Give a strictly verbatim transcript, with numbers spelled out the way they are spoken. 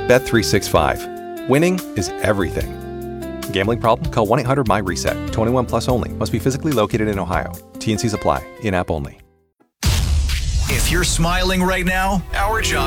Bet three sixty-five. Winning is everything. Gambling problem? Call one eight hundred my reset. twenty-one plus only. Must be physically located in Ohio. T and C's apply. In-app only. If you're smiling right now, our job